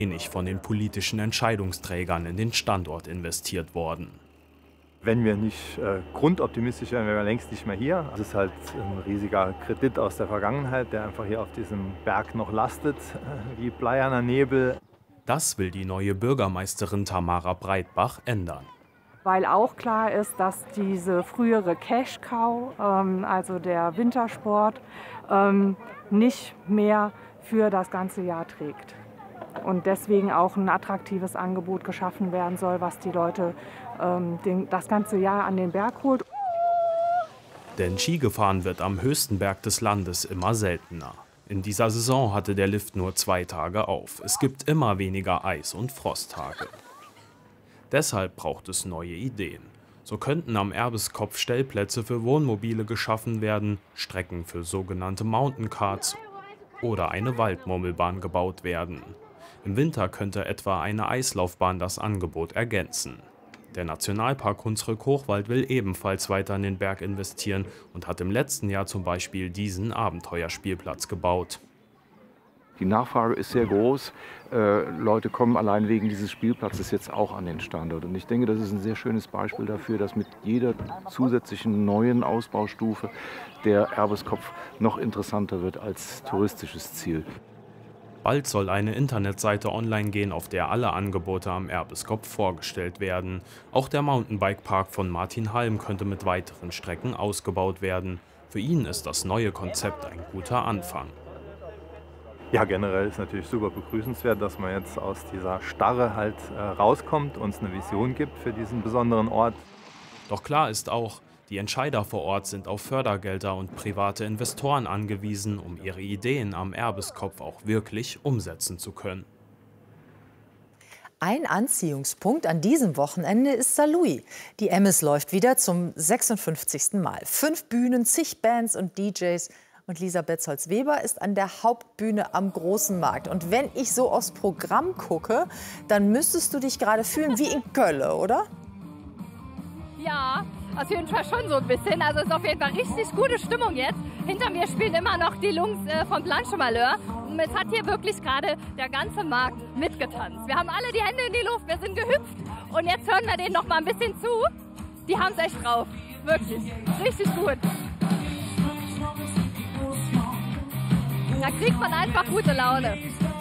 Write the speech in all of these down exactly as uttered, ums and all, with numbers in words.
wenig von den politischen Entscheidungsträgern in den Standort investiert worden. Wenn wir nicht äh, grundoptimistisch wären, wären wir längst nicht mehr hier. Das ist halt ein riesiger Kredit aus der Vergangenheit, der einfach hier auf diesem Berg noch lastet, äh, wie bleierner Nebel. Das will die neue Bürgermeisterin Tamara Breitbach ändern. Weil auch klar ist, dass diese frühere Cash-Cow, ähm, also der Wintersport, ähm, nicht mehr für das ganze Jahr trägt. Und deswegen auch ein attraktives Angebot geschaffen werden soll, was die Leute ähm, den, das ganze Jahr an den Berg holt. Denn Ski gefahren wird am höchsten Berg des Landes immer seltener. In dieser Saison hatte der Lift nur zwei Tage auf. Es gibt immer weniger Eis- und Frosttage. Deshalb braucht es neue Ideen. So könnten am Erbeskopf Stellplätze für Wohnmobile geschaffen werden, Strecken für sogenannte Mountaincarts oder eine Waldmurmelbahn gebaut werden. Im Winter könnte etwa eine Eislaufbahn das Angebot ergänzen. Der Nationalpark Hunsrück-Hochwald will ebenfalls weiter in den Berg investieren und hat im letzten Jahr zum Beispiel diesen Abenteuerspielplatz gebaut. Die Nachfrage ist sehr groß. Äh, Leute kommen allein wegen dieses Spielplatzes jetzt auch an den Standort. Und ich denke, das ist ein sehr schönes Beispiel dafür, dass mit jeder zusätzlichen neuen Ausbaustufe der Erbeskopf noch interessanter wird als touristisches Ziel. Bald soll eine Internetseite online gehen, auf der alle Angebote am Erbeskopf vorgestellt werden. Auch der Mountainbike-Park von Martin Halm könnte mit weiteren Strecken ausgebaut werden. Für ihn ist das neue Konzept ein guter Anfang. Ja, generell ist natürlich super begrüßenswert, dass man jetzt aus dieser Starre halt äh, rauskommt, uns eine Vision gibt für diesen besonderen Ort. Doch klar ist auch, die Entscheider vor Ort sind auf Fördergelder und private Investoren angewiesen, um ihre Ideen am Erbeskopf auch wirklich umsetzen zu können. Ein Anziehungspunkt an diesem Wochenende ist Saarlouis. Die Emmis läuft wieder zum sechsundfünfzigsten Mal. Fünf Bühnen, zig Bands und D Js. Und Lisa Betzold-Weber ist an der Hauptbühne am Großen Markt. Und wenn ich so aufs Programm gucke, dann müsstest du dich gerade fühlen wie in Köln, oder? Ja, auf jeden Fall schon so ein bisschen. Also es ist auf jeden Fall richtig gute Stimmung jetzt. Hinter mir spielen immer noch die Jungs äh, von Blanche Malheur. Und es hat hier wirklich gerade der ganze Markt mitgetanzt. Wir haben alle die Hände in die Luft, wir sind gehüpft. Und jetzt hören wir denen noch mal ein bisschen zu. Die haben es echt drauf. Wirklich. Richtig gut. Da kriegt man einfach gute Laune.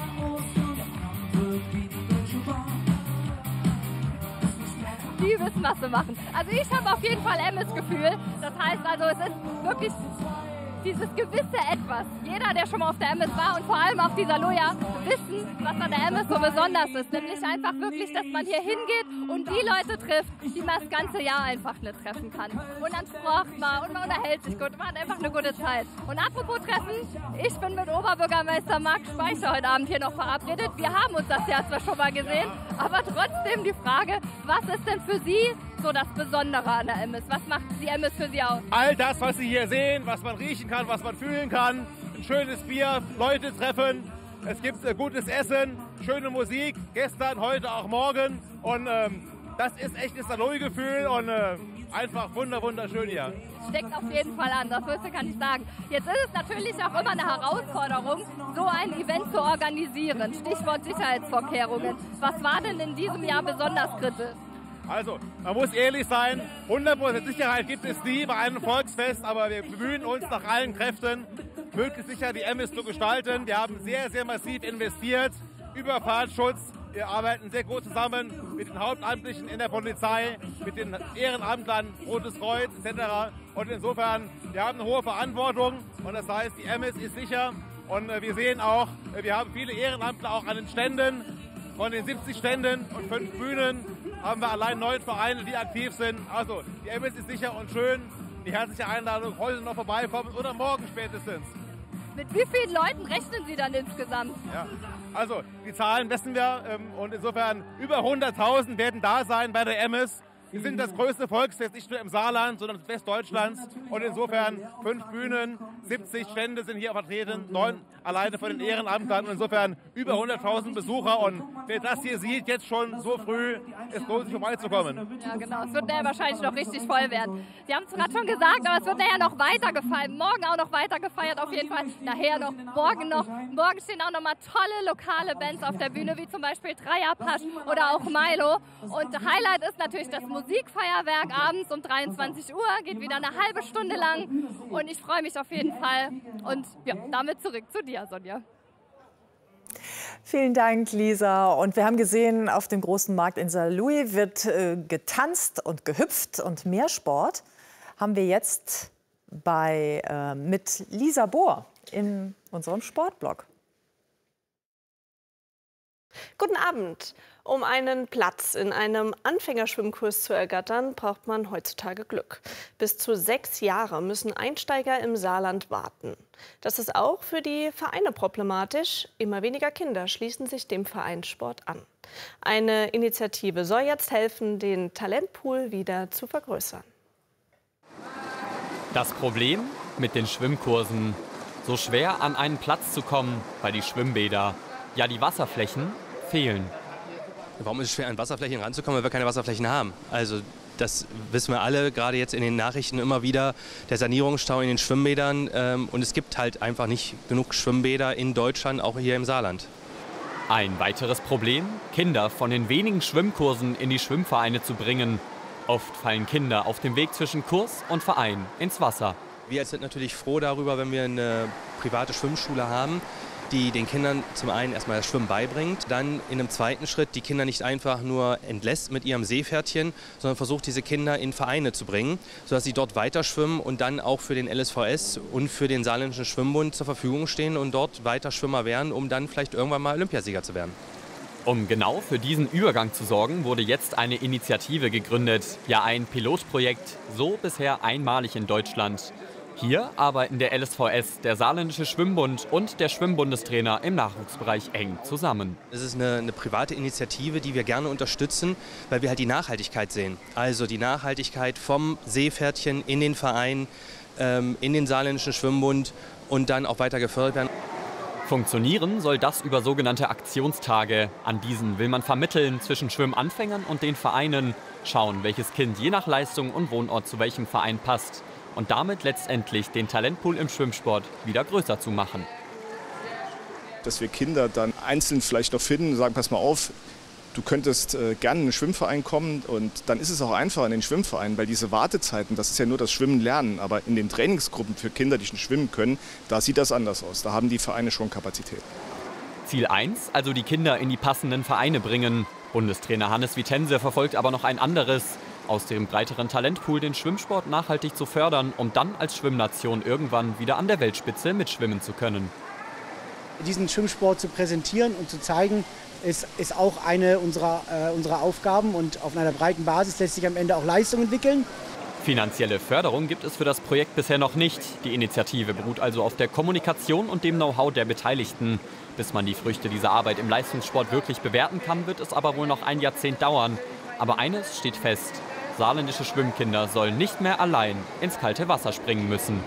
Die wissen, was sie machen. Also ich habe auf jeden Fall Emmis-Gefühl. Das heißt also, es ist wirklich dieses gewisse Etwas. Jeder, der schon mal auf der Emmis war und vor allem auf dieser Loja, wissen, was an der Emmis so besonders ist. Nämlich einfach wirklich, dass man hier hingeht und die Leute trifft, die man das ganze Jahr einfach nicht treffen kann. Und dann sprocht man und man unterhält sich gut. Man hat einfach eine gute Zeit. Und apropos Treffen, ich bin mit Oberbürgermeister Marc Speicher heute Abend hier noch verabredet. Wir haben uns das Jahr zwar schon mal gesehen, aber trotzdem die Frage, was ist denn für Sie so das Besondere an der Emmis? Was macht die Emmis für Sie aus? All das, was Sie hier sehen, was man riechen kann, was man fühlen kann. Ein schönes Bier, Leute treffen. Es gibt äh, gutes Essen, schöne Musik. Gestern, heute, auch morgen. Und ähm, das ist echt das Saarlouis-Gefühl und äh, einfach wunder, wunderschön hier. Steckt auf jeden Fall an, das Höchste kann ich sagen. Jetzt ist es natürlich auch immer eine Herausforderung, so ein Event zu organisieren. Stichwort Sicherheitsvorkehrungen. Was war denn in diesem Jahr besonders kritisch? Also, man muss ehrlich sein, hundert Prozent Sicherheit gibt es nie bei einem Volksfest, aber wir bemühen uns nach allen Kräften, möglichst sicher die Emmis zu gestalten. Wir haben sehr, sehr massiv investiert, Überfahrtsschutz. Wir arbeiten sehr gut zusammen mit den Hauptamtlichen in der Polizei, mit den Ehrenamtlern, Rotes Kreuz et cetera. Und insofern, wir haben eine hohe Verantwortung und das heißt, die Emmis ist sicher. Und wir sehen auch, wir haben viele Ehrenamtler auch an den Ständen. Von den siebzig Ständen und fünf Bühnen haben wir allein neun Vereine, die aktiv sind. Also die Emmis ist sicher und schön. Die herzliche Einladung, heute noch vorbeikommen oder morgen spätestens. Mit wie vielen Leuten rechnen Sie dann insgesamt? Ja, also die Zahlen wissen wir und insofern über hunderttausend werden da sein bei der Emmis. Wir sind das größte Volksfest, nicht nur im Saarland, sondern Westdeutschlands. Und insofern fünf Bühnen, siebzig Stände sind hier vertreten, neun alleine von den Ehrenamtern. Und insofern über hunderttausend Besucher. Und wer das hier sieht, jetzt schon so früh, es lohnt sich vorbeizukommen. Ja, genau. Es wird nachher wahrscheinlich noch richtig voll werden. Sie haben es gerade schon gesagt, aber es wird nachher noch weiter gefeiert. Morgen auch noch weiter gefeiert, auf jeden Fall. Nachher noch, morgen noch. Morgen stehen auch noch mal tolle lokale Bands auf der Bühne, wie zum Beispiel Dreierpasch oder auch Milo. Und Highlight ist natürlich das Musikfeuerwerk abends um dreiundzwanzig Uhr. Geht wieder eine halbe Stunde lang. Und ich freue mich auf jeden Fall. Und ja, damit zurück zu dir, Sonja. Vielen Dank, Lisa. Und wir haben gesehen, auf dem großen Markt in Saarlouis wird äh, getanzt und gehüpft und mehr Sport haben wir jetzt bei, äh, mit Lisa Bohr in unserem Sportblog. Guten Abend. Um einen Platz in einem Anfängerschwimmkurs zu ergattern, braucht man heutzutage Glück. Bis zu sechs Jahre müssen Einsteiger im Saarland warten. Das ist auch für die Vereine problematisch. Immer weniger Kinder schließen sich dem Vereinssport an. Eine Initiative soll jetzt helfen, den Talentpool wieder zu vergrößern. Das Problem mit den Schwimmkursen: so schwer an einen Platz zu kommen, weil die Schwimmbäder, ja die Wasserflächen, fehlen. Warum ist es schwer, an Wasserflächen ranzukommen, weil wir keine Wasserflächen haben? Also das wissen wir alle, gerade jetzt in den Nachrichten immer wieder, der Sanierungsstau in den Schwimmbädern. Ähm, und es gibt halt einfach nicht genug Schwimmbäder in Deutschland, auch hier im Saarland. Ein weiteres Problem: Kinder von den wenigen Schwimmkursen in die Schwimmvereine zu bringen. Oft fallen Kinder auf dem Weg zwischen Kurs und Verein ins Wasser. Wir sind natürlich froh darüber, wenn wir eine private Schwimmschule haben, die den Kindern zum einen erstmal das Schwimmen beibringt, dann in einem zweiten Schritt die Kinder nicht einfach nur entlässt mit ihrem Seepferdchen, sondern versucht, diese Kinder in Vereine zu bringen, sodass sie dort weiter schwimmen und dann auch für den L S V S und für den Saarländischen Schwimmbund zur Verfügung stehen und dort weiter Schwimmer werden, um dann vielleicht irgendwann mal Olympiasieger zu werden. Um genau für diesen Übergang zu sorgen, wurde jetzt eine Initiative gegründet, ja ein Pilotprojekt, so bisher einmalig in Deutschland. Hier arbeiten der L S V S, der Saarländische Schwimmbund und der Schwimmbundestrainer im Nachwuchsbereich eng zusammen. Es ist eine, eine private Initiative, die wir gerne unterstützen, weil wir halt die Nachhaltigkeit sehen. Also die Nachhaltigkeit vom Seepferdchen in den Verein, ähm, in den Saarländischen Schwimmbund und dann auch weiter gefördert werden. Funktionieren soll das über sogenannte Aktionstage. An diesen will man vermitteln zwischen Schwimmanfängern und den Vereinen, schauen, welches Kind je nach Leistung und Wohnort zu welchem Verein passt. Und damit letztendlich den Talentpool im Schwimmsport wieder größer zu machen. Dass wir Kinder dann einzeln vielleicht noch finden und sagen, pass mal auf, du könntest äh, gerne in den Schwimmverein kommen, und dann ist es auch einfacher in den Schwimmverein, weil diese Wartezeiten, das ist ja nur das Schwimmen lernen, aber in den Trainingsgruppen für Kinder, die schon schwimmen können, da sieht das anders aus, da haben die Vereine schon Kapazität. Ziel eins, also die Kinder in die passenden Vereine bringen. Bundestrainer Hannes Vitense verfolgt aber noch ein anderes: aus dem breiteren Talentpool den Schwimmsport nachhaltig zu fördern, um dann als Schwimmnation irgendwann wieder an der Weltspitze mitschwimmen zu können. Diesen Schwimmsport zu präsentieren und zu zeigen, ist, ist auch eine unserer, äh, unserer Aufgaben, und auf einer breiten Basis lässt sich am Ende auch Leistung entwickeln. Finanzielle Förderung gibt es für das Projekt bisher noch nicht. Die Initiative beruht also auf der Kommunikation und dem Know-how der Beteiligten. Bis man die Früchte dieser Arbeit im Leistungssport wirklich bewerten kann, wird es aber wohl noch ein Jahrzehnt dauern. Aber eines steht fest: saarländische Schwimmkinder sollen nicht mehr allein ins kalte Wasser springen müssen.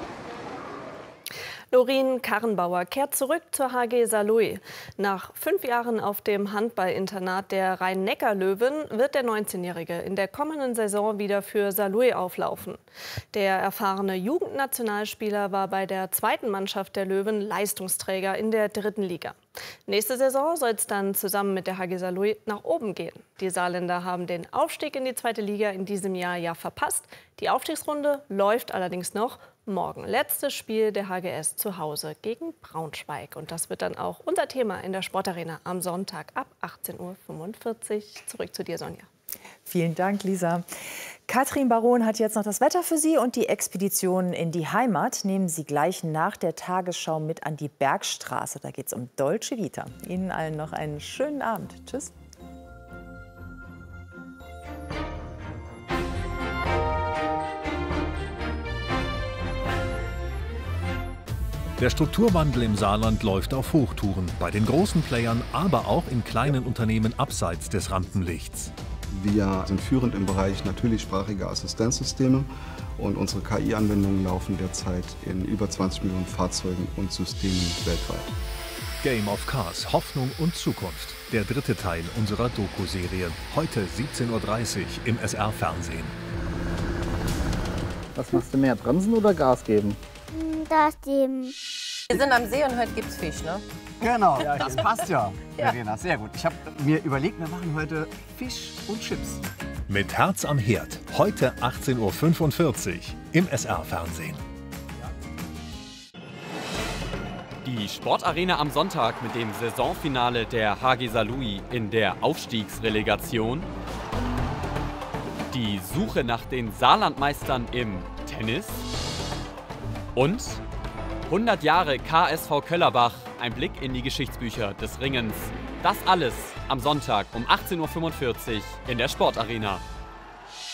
Lorin Karrenbauer kehrt zurück zur H G Saarlouis. Nach fünf Jahren auf dem Handballinternat der Rhein-Neckar-Löwen wird der neunzehnjährige in der kommenden Saison wieder für Saarlouis auflaufen. Der erfahrene Jugendnationalspieler war bei der zweiten Mannschaft der Löwen Leistungsträger in der dritten Liga. Nächste Saison soll es dann zusammen mit der H G Saarlouis nach oben gehen. Die Saarländer haben den Aufstieg in die zweite Liga in diesem Jahr ja verpasst. Die Aufstiegsrunde läuft allerdings noch. Morgen letztes Spiel der H G S zu Hause gegen Braunschweig. Und das wird dann auch unser Thema in der Sportarena am Sonntag ab achtzehn Uhr fünfundvierzig. Zurück zu dir, Sonja. Vielen Dank, Lisa. Katrin Baron hat jetzt noch das Wetter für Sie, und die Expedition in die Heimat nehmen Sie gleich nach der Tagesschau mit an die Bergstraße. Da geht es um Dolce Vita. Ihnen allen noch einen schönen Abend. Tschüss. Der Strukturwandel im Saarland läuft auf Hochtouren, bei den großen Playern, aber auch in kleinen Unternehmen abseits des Rampenlichts. Wir sind führend im Bereich natürlichsprachige Assistenzsysteme und unsere K I-Anwendungen laufen derzeit in über zwanzig Millionen Fahrzeugen und Systemen weltweit. Game of Cars, Hoffnung und Zukunft. Der dritte Teil unserer Doku-Serie. Heute siebzehn Uhr dreißig im S R-Fernsehen. Was machst du mehr, bremsen oder Gas geben? Gas geben. Wir sind am See und heute gibt's Fisch, ne? Genau, ja, das passt ja, Verena, sehr gut. Ich habe mir überlegt, wir machen heute Fisch und Chips. Mit Herz am Herd. Heute achtzehn Uhr fünfundvierzig im S R-Fernsehen. Die Sportarena am Sonntag mit dem Saisonfinale der H G Saarlouis in der Aufstiegsrelegation. Die Suche nach den Saarlandmeistern im Tennis. Und hundert Jahre K S V Köllerbach, ein Blick in die Geschichtsbücher des Ringens. Das alles am Sonntag um achtzehn Uhr fünfundvierzig in der Sportarena.